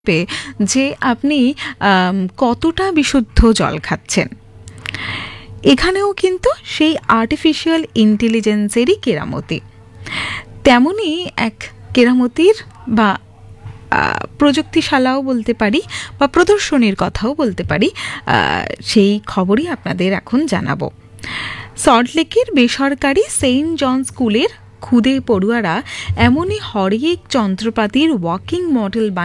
যে আপনি কতটা বিশুদ্ধ জল খাচ্ছেন। এখানেও কিন্তু সেই আর্টিফিশিয়াল ইন্টেলিজেন্সেরই কেরামতি। তেমনই এক কেরামতির বা প্রযুক্তিশালাও বলতে পারি বা প্রদর্শনীর কথাও বলতে পারি, সেই খবরই আপনাদের এখন জানাবো। সল্টলেকের বেসরকারি সেন্ট জন স্কুলের খুদে পড়ুয়ারা এমনই হরেক যন্ত্রপাতির ওয়ার্কিং মডেল